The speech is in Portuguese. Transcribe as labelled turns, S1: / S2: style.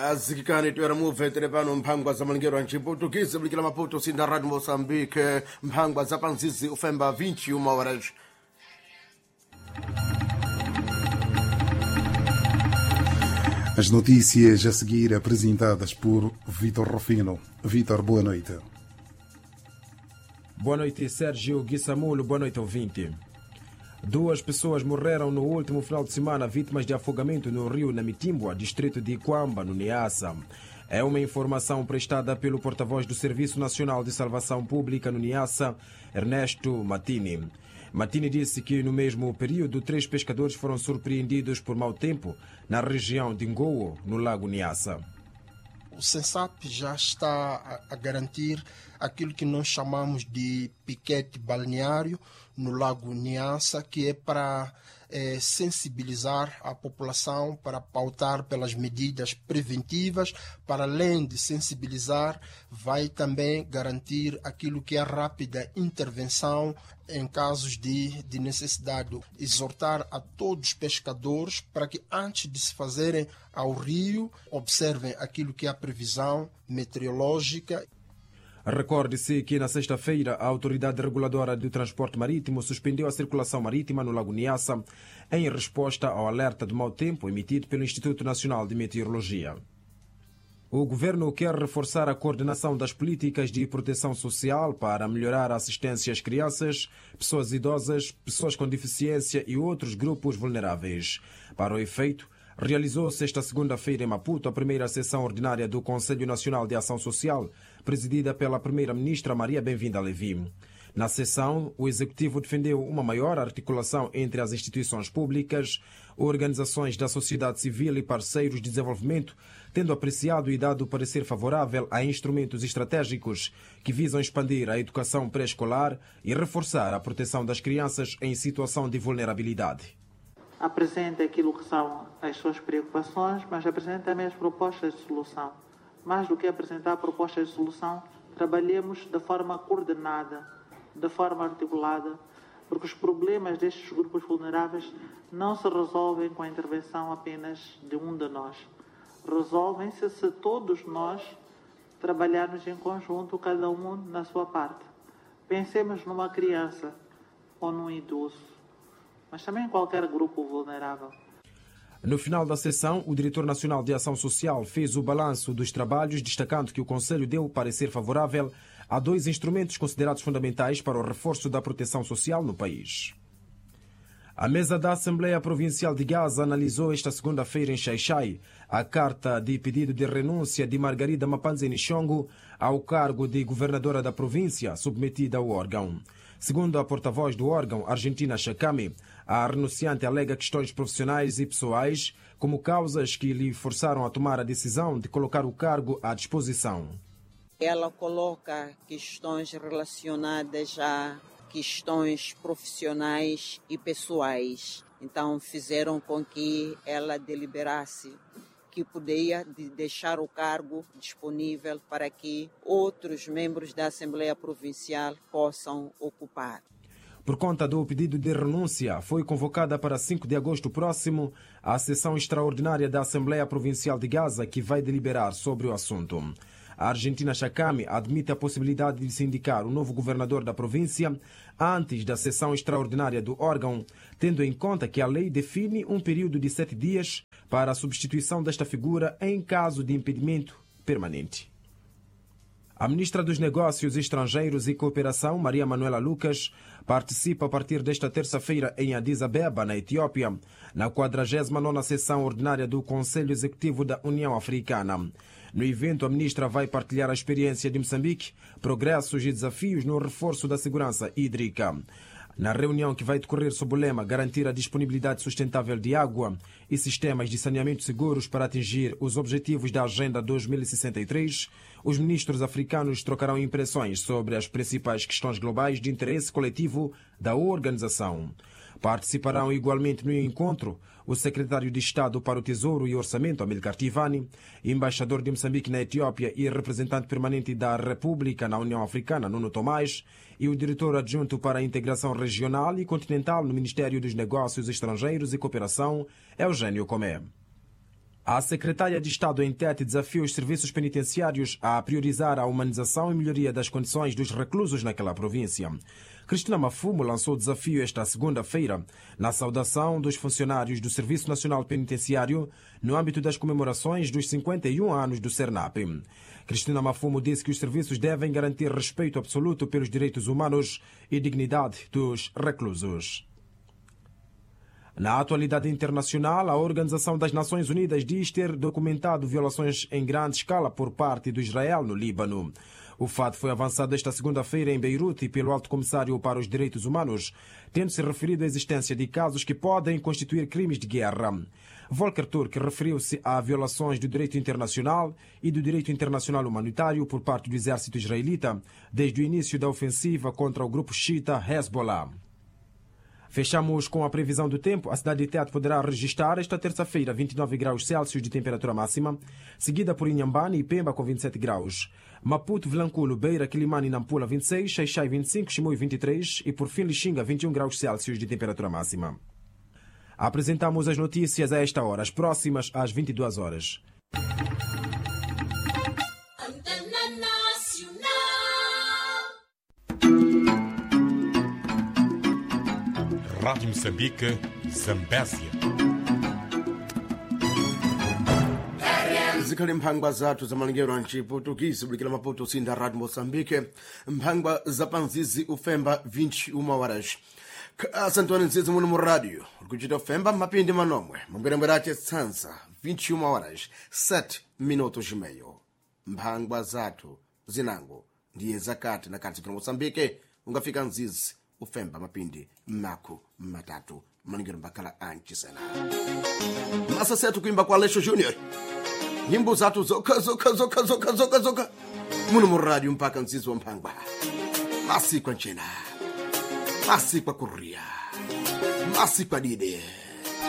S1: azikikani toera muvetere pano mphangwa za malingero a mchiputukisi mlikila maputo sinda rádio Moçambique mphangwa za panzizi ufemba 21 horas.
S2: As notícias a seguir apresentadas por Vítor Rufino. Vítor, boa noite.
S3: Boa noite, Sérgio Guissamulo. Boa noite, ouvinte. 2 pessoas morreram no último final de semana vítimas de afogamento no rio Namitimbua, distrito de Iquamba, no Niassa. É uma informação prestada pelo porta-voz do Serviço Nacional de Salvação Pública no Niassa, Ernesto Matini. Matini disse que no mesmo período 3 pescadores foram surpreendidos por mau tempo na região de Ngowo, no lago Niassa.
S4: O SENSAP já está a garantir aquilo que nós chamamos de piquete balneário no lago Niassa, que é para sensibilizar a população, para pautar pelas medidas preventivas. Para além de sensibilizar, vai também garantir aquilo que é a rápida intervenção em casos de necessidade. Exortar a todos os pescadores para que antes de se fazerem ao rio, observem aquilo que é a previsão meteorológica.
S3: Recorde-se que na sexta-feira a Autoridade Reguladora do Transporte Marítimo suspendeu a circulação marítima no Lago Niassa em resposta ao alerta de mau tempo emitido pelo Instituto Nacional de Meteorologia. O governo quer reforçar a coordenação das políticas de proteção social para melhorar a assistência às crianças, pessoas idosas, pessoas com deficiência e outros grupos vulneráveis. Para o efeito, realizou-se esta segunda-feira em Maputo a primeira sessão ordinária do Conselho Nacional de Ação Social, presidida pela primeira-ministra Maria Bem-vinda Levi. Na sessão, o Executivo defendeu uma maior articulação entre as instituições públicas, organizações da sociedade civil e parceiros de desenvolvimento, tendo apreciado e dado parecer favorável a instrumentos estratégicos que visam expandir a educação pré-escolar e reforçar a proteção das crianças em situação de vulnerabilidade.
S5: Apresenta aquilo que são as suas preocupações, mas apresenta também as propostas de solução. Mais do que apresentar propostas de solução, trabalhemos de forma coordenada, de forma articulada, porque os problemas destes grupos vulneráveis não se resolvem com a intervenção apenas de um de nós. Resolvem-se se todos nós trabalharmos em conjunto, cada um na sua parte. Pensemos numa criança ou num idoso, mas também qualquer grupo vulnerável.
S3: No final da sessão, o Diretor Nacional de Ação Social fez o balanço dos trabalhos, destacando que o Conselho deu parecer favorável a 2 instrumentos considerados fundamentais para o reforço da proteção social no país. A mesa da Assembleia Provincial de Gaza analisou esta segunda-feira em Xai-Xai a carta de pedido de renúncia de Margarida Mapanzeni Chongo ao cargo de governadora da província, submetida ao órgão. Segundo a porta-voz do órgão, Argentina Chakami, a renunciante alega questões profissionais e pessoais como causas que lhe forçaram a tomar a decisão de colocar o cargo à disposição.
S6: Ela coloca questões relacionadas a questões profissionais e pessoais. Então fizeram com que ela deliberasse que poderia deixar o cargo disponível para que outros membros da Assembleia Provincial possam ocupar.
S3: Por conta do pedido de renúncia, foi convocada para 5 de agosto próximo a sessão extraordinária da Assembleia Provincial de Gaza, que vai deliberar sobre o assunto. A Argentina Chakami admite a possibilidade de se indicar o novo governador da província antes da sessão extraordinária do órgão, tendo em conta que a lei define um período de 7 dias para a substituição desta figura em caso de impedimento permanente. A ministra dos Negócios Estrangeiros e Cooperação, Maria Manuela Lucas, participa a partir desta terça-feira em Addis Abeba, na Etiópia, na 49ª sessão ordinária do Conselho Executivo da União Africana. No evento, a ministra vai partilhar a experiência de Moçambique, progressos e desafios no reforço da segurança hídrica. Na reunião, que vai decorrer sob o lema Garantir a disponibilidade sustentável de água e sistemas de saneamento seguros para atingir os objetivos da Agenda 2063, os ministros africanos trocarão impressões sobre as principais questões globais de interesse coletivo da organização. Participarão igualmente no encontro o secretário de Estado para o Tesouro e Orçamento, Amilcar Tivani, embaixador de Moçambique na Etiópia e representante permanente da República na União Africana, Nuno Tomás, e o diretor adjunto para a integração regional e continental no Ministério dos Negócios Estrangeiros e Cooperação, Eugênio Comé. A secretária de Estado em Tete desafia os serviços penitenciários a priorizar a humanização e melhoria das condições dos reclusos naquela província. Cristina Mafumo lançou o desafio esta segunda-feira, na saudação dos funcionários do Serviço Nacional Penitenciário, no âmbito das comemorações dos 51 anos do Cernap. Cristina Mafumo disse que os serviços devem garantir respeito absoluto pelos direitos humanos e dignidade dos reclusos. Na atualidade internacional, a Organização das Nações Unidas diz ter documentado violações em grande escala por parte do Israel no Líbano. O fato foi avançado esta segunda-feira em Beirute pelo Alto Comissário para os Direitos Humanos, tendo-se referido à existência de casos que podem constituir crimes de guerra. Volker Turk referiu-se a violações do direito internacional e do direito internacional humanitário por parte do exército israelita desde o início da ofensiva contra o grupo xiita Hezbollah. Fechamos com a previsão do tempo. A cidade de Tete poderá registrar esta terça-feira 29 graus Celsius de temperatura máxima, seguida por Inhambane e Pemba com 27 graus. Maputo, Vilanculo, Beira, Quilimane e Nampula 26, Xai-Xai 25, Chimoio 23 e por fim Lixinga 21 graus Celsius de temperatura máxima. Apresentamos as notícias a esta hora, as próximas às 22 horas.
S7: Rádio Moçambique, Zambésia.
S1: zikhali mphangwa zathu zamalengero a Portuguese bulikira Maputo sinda Rádio Moçambique, mphangwa za panzizi ufemba 21 horas. Asantoni nzizi muno mu rádio kuchita ufemba mapindi manomwe mambwerembwera ache tsansa 21 horas 7 minutos e meio. Mphangwa zathu zinango ndiye zakati na kati kuno Moçambique ungafika nzizi ufemba mapindi maku matatu malingiro mbakala anchisena masa setu kuimba kwa Aleixo Junior nyimbo zatu zoka muno mu rádio mpaka nzizi wa mphangwa masi kwa nchena masi kwa kuria masi kwa dide.